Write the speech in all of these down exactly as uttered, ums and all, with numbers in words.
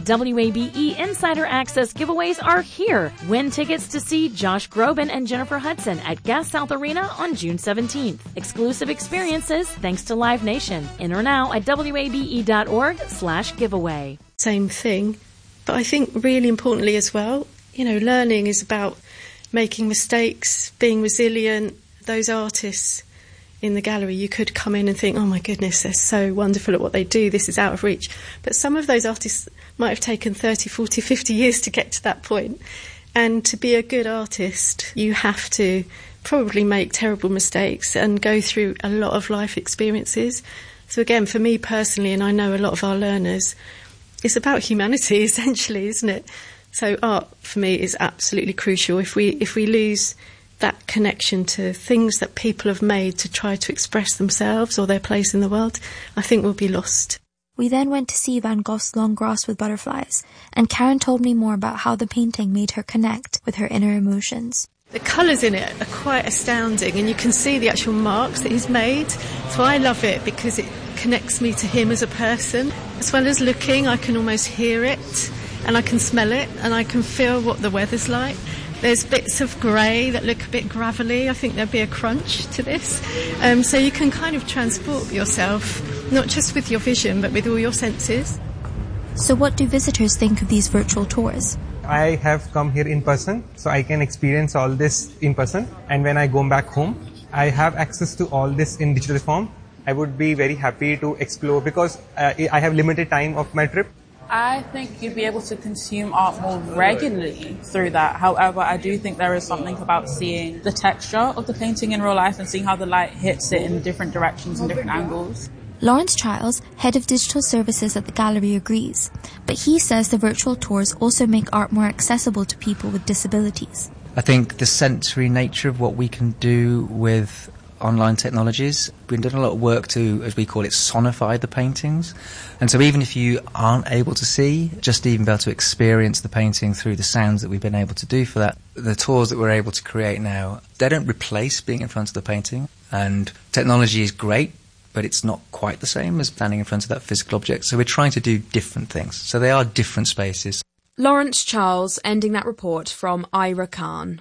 W A B E Insider Access giveaways are here. Win tickets to see Josh Groban and Jennifer Hudson at Gas South Arena on June seventeenth. Exclusive experiences thanks to Live Nation. Enter now at W A B E dot org slash giveaway. Same thing. But I think really importantly as well, you know, learning is about making mistakes, being resilient. Those artists in the gallery, you could come in and think, oh my goodness, they're so wonderful at what they do, this is out of reach. But some of those artists might have taken thirty, forty, fifty years to get to that point. And to be a good artist, you have to probably make terrible mistakes and go through a lot of life experiences. So again, for me personally, and I know a lot of our learners, it's about humanity essentially, isn't it? So art for me is absolutely crucial. If we if we lose that connection to things that people have made to try to express themselves or their place in the world, I think we'll be lost. We then went to see Van Gogh's Long Grass with Butterflies, and Karen told me more about how the painting made her connect with her inner emotions. The colours in it are quite astounding, and you can see the actual marks that he's made. So I love it because it connects me to him as a person. As well as looking, I can almost hear it, and I can smell it, and I can feel what the weather's like. There's bits of grey that look a bit gravelly. I think there'd be a crunch to this. Um, so you can kind of transport yourself, not just with your vision, but with all your senses. So what do visitors think of these virtual tours? I have come here in person, so I can experience all this in person. And when I go back home, I have access to all this in digital form. I would be very happy to explore because uh, I have limited time of my trip. I think you'd be able to consume art more regularly through that. However, I do think there is something about seeing the texture of the painting in real life and seeing how the light hits it in different directions and different angles. Lawrence Childs, head of digital services at the gallery, agrees, but he says the virtual tours also make art more accessible to people with disabilities. I think the sensory nature of what we can do with online technologies, we've done a lot of work to, as we call it, sonify the paintings. And so even if you aren't able to see, just even be able to experience the painting through the sounds that we've been able to do for that. The tours that we're able to create now, they don't replace being in front of the painting. And technology is great, but it's not quite the same as standing in front of that physical object. So we're trying to do different things. So they are different spaces. Lawrence Charles ending that report from Ira Khan.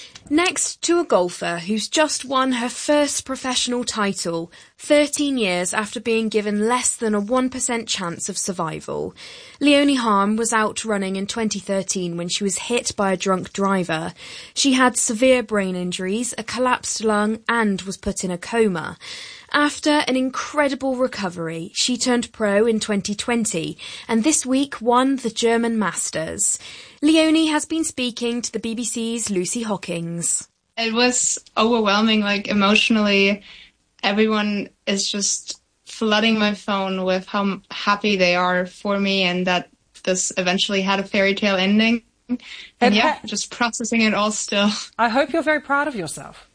Next to a golfer who's just won her first professional title, thirteen years after being given less than a one percent chance of survival. Leonie Harm was out running in twenty thirteen when she was hit by a drunk driver. She had severe brain injuries, a collapsed lung, and was put in a coma. After an incredible recovery, she turned pro in twenty twenty and this week won the German Masters. Leonie has been speaking to the B B C's Lucy Hawkins. It was overwhelming, like emotionally. Everyone is just flooding my phone with how happy they are for me and that this eventually had a fairy tale ending. And, and yeah, ha- just processing it all still. I hope you're very proud of yourself.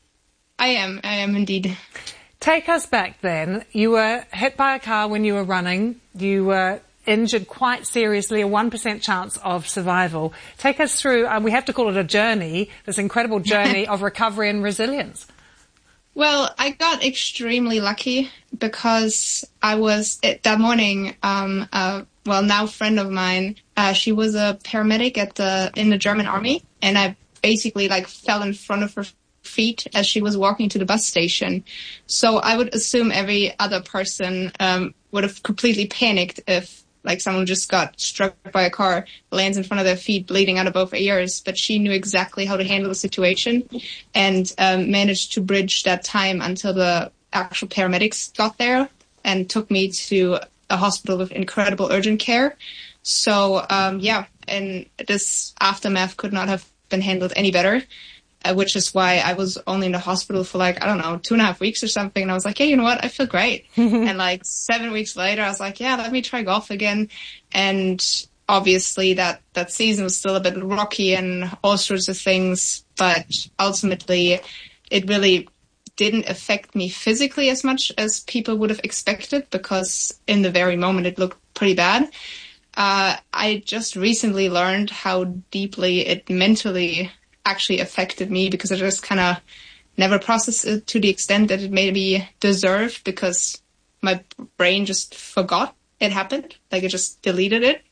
I am, I am indeed. Take us back then. You were hit by a car when you were running. You were injured quite seriously, a one percent chance of survival. Take us through, uh, we have to call it a journey, this incredible journey of recovery and resilience. Well, I got extremely lucky because I was, that morning, um, uh, well, now friend of mine, uh, she was a paramedic at the, in the German army, and I basically like fell in front of her feet as she was walking to the bus station. So I would assume every other person um, would have completely panicked if like someone just got struck by a car, lands in front of their feet, bleeding out of both ears. But she knew exactly how to handle the situation and um, managed to bridge that time until the actual paramedics got there and took me to a hospital with incredible urgent care. So, um, yeah, and this aftermath could not have been handled any better. Uh, which is why I was only in the hospital for like, I don't know, two and a half weeks or something. And I was like, hey, you know what? I feel great. And like seven weeks later, I was like, yeah, let me try golf again. And obviously that, that season was still a bit rocky and all sorts of things. But ultimately, it really didn't affect me physically as much as people would have expected because in the very moment, it looked pretty bad. Uh, I just recently learned how deeply it mentally actually affected me because I just kind of never processed it to the extent that it maybe deserved because my brain just forgot it happened. Like it just deleted it.